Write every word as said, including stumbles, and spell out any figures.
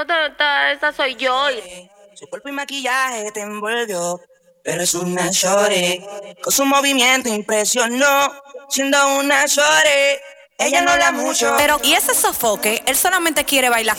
yo, ta, ta, esa soy yo. Su cuerpo y maquillaje te envolvió, pero es una shorty. Con su movimiento impresionó, siendo una shorty. Ella no la mucho. Pero, ¿y ese sofoque? Él solamente quiere bailar